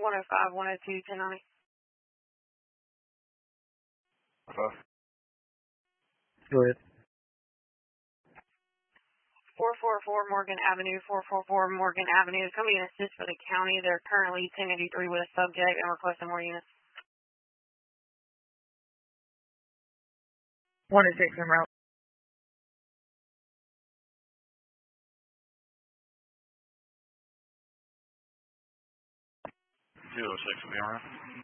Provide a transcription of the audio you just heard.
105, 102, 1090. 5. Go ahead. 444 Morgan Avenue, 444 Morgan Avenue. Coming in assist for the county. They're currently 1083 with a subject and requesting more units. 106 en route. 206 will be en route.